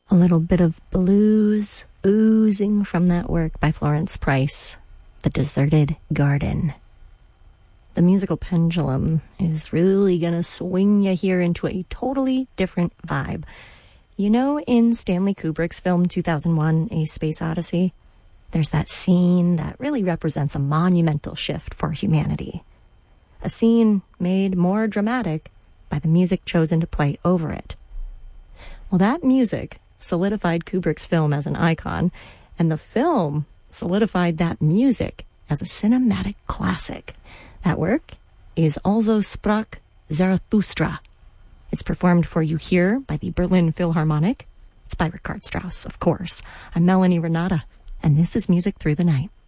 A little bit of blues oozing from that work by Florence Price, The Deserted Garden. The musical pendulum is really gonna swing you here into a totally different vibe. You know, in Stanley Kubrick's film 2001, A Space Odyssey, there's that scene that really represents a monumental shift for humanity. A scene made more dramatic by the music chosen to play over it. Well, that music solidified Kubrick's film as an icon, and the film solidified that music as a cinematic classic. That work is Also sprach Zarathustra. It's performed for you here by the Berlin Philharmonic. It's by Richard Strauss, of course. I'm Melanie Renata, and this is Music Through the Night.